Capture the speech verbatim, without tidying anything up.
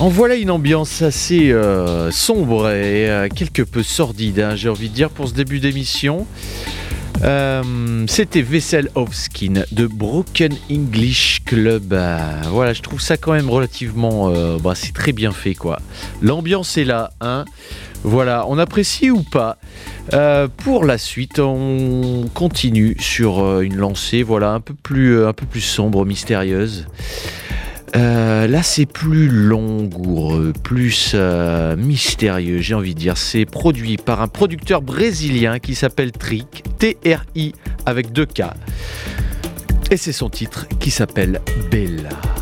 En voilà une ambiance assez euh, sombre et euh, quelque peu sordide, hein, j'ai envie de dire, pour ce début d'émission. Euh, c'était Vessel of Skin de Broken English Club. Euh, voilà, je trouve ça quand même relativement... Euh, bah, c'est très bien fait, quoi. L'ambiance est là, hein. Voilà, on apprécie ou pas. Euh, pour la suite, on continue sur euh, une lancée, voilà, un peu plus, euh, un peu plus sombre, mystérieuse. Euh, là, c'est plus langoureux, plus euh, mystérieux, j'ai envie de dire. C'est produit par un producteur brésilien qui s'appelle Trick, T R I avec deux K. Et c'est son titre qui s'appelle Bella.